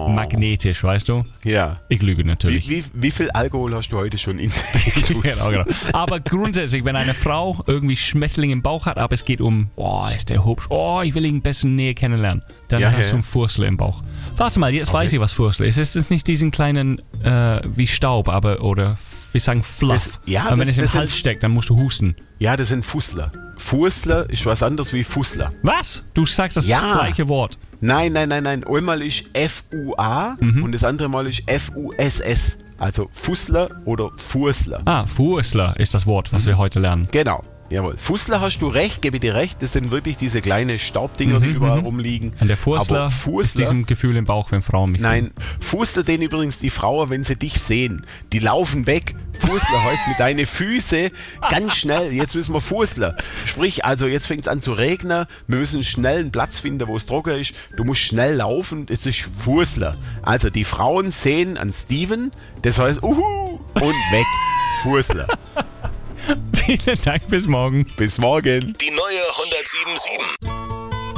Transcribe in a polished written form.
magnetisch, weißt du? Ja. Ich lüge natürlich. Wie viel Alkohol hast du heute schon in dir? Genau. Aber grundsätzlich, wenn eine Frau irgendwie Schmetterling im Bauch hat, aber es geht um, ist der hübsch, ich will ihn besser näher kennenlernen, dann hast du einen Furstel im Bauch. Warte mal, jetzt weiß ich, was Furstel ist. Es ist nicht diesen kleinen, wie Staub, oder wir sagen Fluff. Wenn es im Hals steckt, dann musst du husten. Ja, das sind Fussler. Fussler ist was anderes wie Fussler. Was? Du sagst das gleiche Wort. Nein. Einmal ist F-U-A und das andere Mal ist F-U-S-S. Also Fussler oder Fursler. Fursler ist das Wort, was wir heute lernen. Genau. Jawohl. Fussler hast du recht, gebe dir recht. Das sind wirklich diese kleinen Staubdinger, die überall rumliegen. Und der Fussler ist diesem Gefühl im Bauch, wenn Frauen mich sehen. Nein, Fussler, den übrigens die Frauen, wenn sie dich sehen, die laufen weg. Fussler heißt mit deinen Füßen ganz schnell. Jetzt müssen wir Fussler. Sprich, also jetzt fängt es an zu regnen. Wir müssen schnell einen Platz finden, wo es trocken ist. Du musst schnell laufen. Es ist Fussler. Also die Frauen sehen an Steven, das heißt und weg. Fussler. Vielen Dank, bis morgen. Bis morgen. Die neue 107.7.